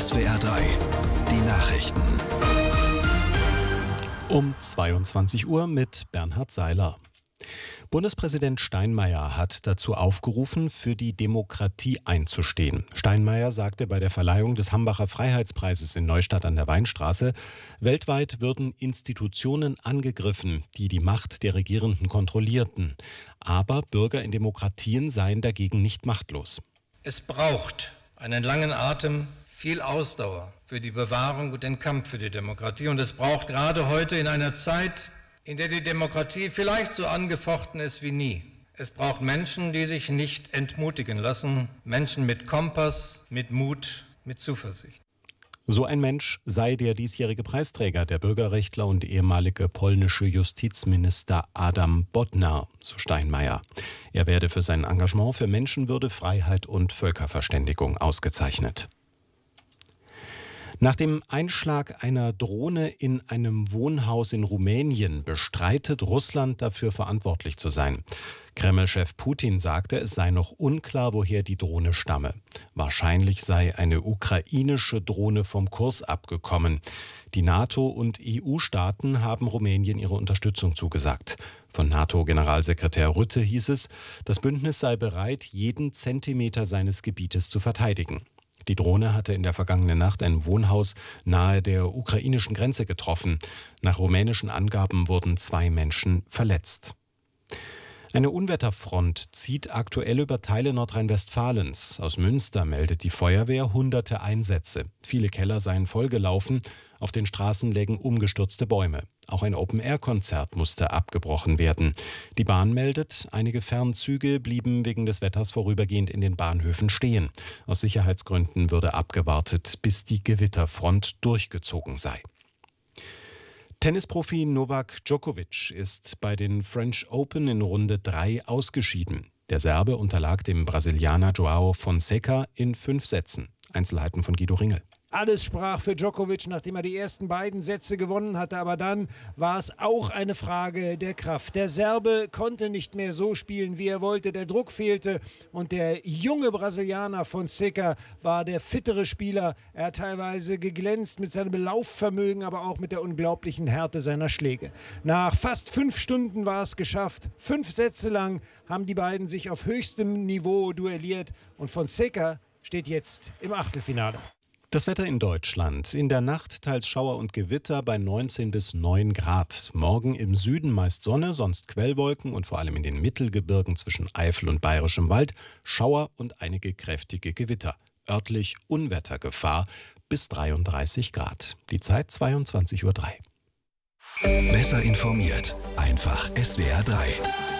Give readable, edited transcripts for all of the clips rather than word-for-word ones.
SWR 3, die Nachrichten. Um 22 Uhr mit Bernhard Seiler. Bundespräsident Steinmeier hat dazu aufgerufen, für die Demokratie einzustehen. Steinmeier sagte bei der Verleihung des Hambacher Freiheitspreises in Neustadt an der Weinstraße, weltweit würden Institutionen angegriffen, die die Macht der Regierenden kontrollierten. Aber Bürger in Demokratien seien dagegen nicht machtlos. Es braucht einen langen Atem, viel Ausdauer für die Bewahrung und den Kampf für die Demokratie. Und es braucht gerade heute in einer Zeit, in der die Demokratie vielleicht so angefochten ist wie nie. Es braucht Menschen, die sich nicht entmutigen lassen, Menschen mit Kompass, mit Mut, mit Zuversicht. So ein Mensch sei der diesjährige Preisträger, der Bürgerrechtler und ehemalige polnische Justizminister Adam Bodnar, so Steinmeier. Er werde für sein Engagement für Menschenwürde, Freiheit und Völkerverständigung ausgezeichnet. Nach dem Einschlag einer Drohne in einem Wohnhaus in Rumänien bestreitet Russland dafür verantwortlich zu sein. Kreml-Chef Putin sagte, es sei noch unklar, woher die Drohne stamme. Wahrscheinlich sei eine ukrainische Drohne vom Kurs abgekommen. Die NATO- und EU-Staaten haben Rumänien ihre Unterstützung zugesagt. Von NATO-Generalsekretär Rutte hieß es, das Bündnis sei bereit, jeden Zentimeter seines Gebietes zu verteidigen. Die Drohne hatte in der vergangenen Nacht ein Wohnhaus nahe der ukrainischen Grenze getroffen. Nach rumänischen Angaben wurden 2 Menschen verletzt. Eine Unwetterfront zieht aktuell über Teile Nordrhein-Westfalens. Aus Münster meldet die Feuerwehr hunderte Einsätze. Viele Keller seien vollgelaufen. Auf den Straßen lägen umgestürzte Bäume. Auch ein Open-Air-Konzert musste abgebrochen werden. Die Bahn meldet, einige Fernzüge blieben wegen des Wetters vorübergehend in den Bahnhöfen stehen. Aus Sicherheitsgründen würde abgewartet, bis die Gewitterfront durchgezogen sei. Tennisprofi Novak Djokovic ist bei den French Open in Runde 3 ausgeschieden. Der Serbe unterlag dem Brasilianer João Fonseca in 5 Sätzen. Einzelheiten von Guido Ringel. Alles sprach für Djokovic, nachdem er die ersten beiden Sätze gewonnen hatte. Aber dann war es auch eine Frage der Kraft. Der Serbe konnte nicht mehr so spielen, wie er wollte. Der Druck fehlte. Und der junge Brasilianer Fonseca war der fittere Spieler. Er hat teilweise geglänzt mit seinem Laufvermögen, aber auch mit der unglaublichen Härte seiner Schläge. Nach fast 5 Stunden war es geschafft. 5 Sätze lang haben die beiden sich auf höchstem Niveau duelliert. Und Fonseca steht jetzt im Achtelfinale. Das Wetter in Deutschland. In der Nacht teils Schauer und Gewitter bei 19 bis 9 Grad. Morgen im Süden meist Sonne, sonst Quellwolken und vor allem in den Mittelgebirgen zwischen Eifel und Bayerischem Wald Schauer und einige kräftige Gewitter. Örtlich Unwettergefahr bis 33 Grad. Die Zeit 22:03 Uhr. Besser informiert. Einfach SWR 3.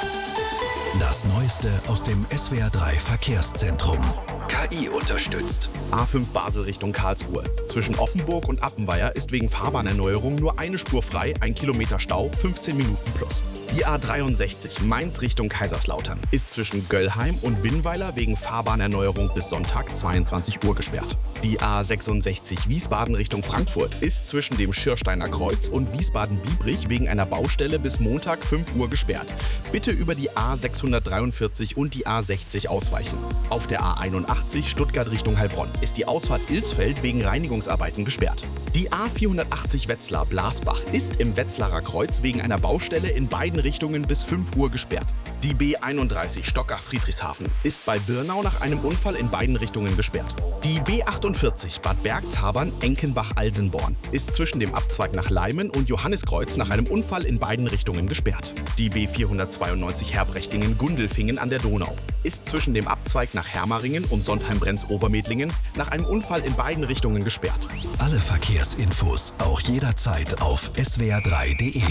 Das Neueste aus dem SWR 3 Verkehrszentrum. KI unterstützt. A5 Basel Richtung Karlsruhe. Zwischen Offenburg und Appenweier ist wegen Fahrbahnerneuerung nur eine Spur frei, 1 Kilometer Stau, 15 Minuten plus. Die A63 Mainz Richtung Kaiserslautern ist zwischen Göllheim und Winnweiler wegen Fahrbahnerneuerung bis Sonntag 22 Uhr gesperrt. Die A66 Wiesbaden Richtung Frankfurt ist zwischen dem Schirsteiner Kreuz und Wiesbaden-Biebrich wegen einer Baustelle bis Montag 5 Uhr gesperrt. Bitte über die A643 und die A60 ausweichen. Auf der A81 Stuttgart Richtung Heilbronn ist die Ausfahrt Ilsfeld wegen Reinigungsarbeiten gesperrt. Die A480 Wetzlar-Blasbach ist im Wetzlarer Kreuz wegen einer Baustelle in beiden Richtungen bis 5 Uhr gesperrt. Die B31 Stockach-Friedrichshafen ist bei Birnau nach einem Unfall in beiden Richtungen gesperrt. Die B48 Bad Bergzabern-Enkenbach-Alsenborn ist zwischen dem Abzweig nach Leimen und Johanniskreuz nach einem Unfall in beiden Richtungen gesperrt. Die B492 Herbrechtingen-Gundelfingen an der Donau ist zwischen dem Abzweig nach Hermaringen und Sontheim-Brenz-Obermedlingen nach einem Unfall in beiden Richtungen gesperrt. Alle Verkehrsinfos auch jederzeit auf swr3.de.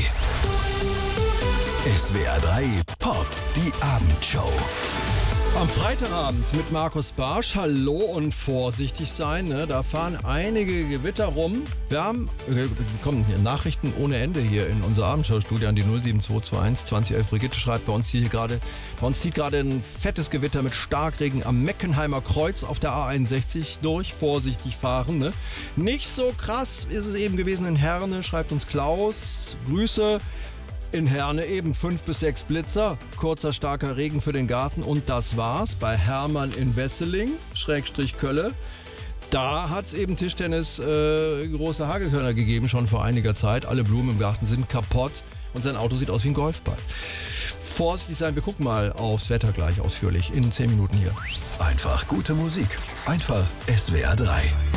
SWR 3 Pop, die Abendshow. Am Freitagabend mit Markus Barsch. Hallo und vorsichtig sein, ne? Da fahren einige Gewitter rum. Wir bekommen Nachrichten ohne Ende hier in unser Abendschau-Studio an die 07221 2011. Brigitte schreibt, bei uns zieht gerade ein fettes Gewitter mit Starkregen am Meckenheimer Kreuz auf der A61 durch. Vorsichtig fahren, ne? Nicht so krass ist es eben gewesen in Herne, schreibt uns Klaus. Grüße. In Herne eben 5 bis 6 Blitzer, kurzer starker Regen für den Garten und das war's. Bei Hermann in Wesseling, /Kölle, Da hat es eben Tischtennis große Hagelkörner gegeben, schon vor einiger Zeit. Alle Blumen im Garten sind kaputt und sein Auto sieht aus wie ein Golfball. Vorsichtig sein, wir gucken mal aufs Wetter gleich ausführlich in 10 Minuten hier. Einfach gute Musik. Einfach SWR 3.